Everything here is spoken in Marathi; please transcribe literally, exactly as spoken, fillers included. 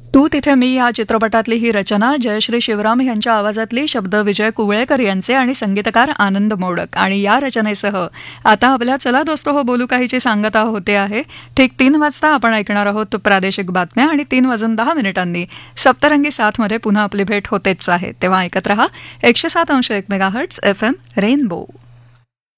तू तिथे मी या चित्रपटातली ही रचना जयश्री शिवराम यांच्या आवाजातली शब्द विजय कुवळेकर यांचे आणि संगीतकार आनंद मोडक. आणि या रचनेसह आता आपल्या चला दोस्तो हो बोलू काहीची सांगता होते आहे. ठीक तीन वाजता आपण ऐकणार आहोत प्रादेशिक बातम्या आणि तीन वाजून दहा मिनिटांनी सप्तरंगी साथमध्ये पुन्हा आपली भेट होतेच आहे. तेव्हा ऐकत रहा एकशे सात अंश एक मेगाहर्ट्स एफ एम रेनबो.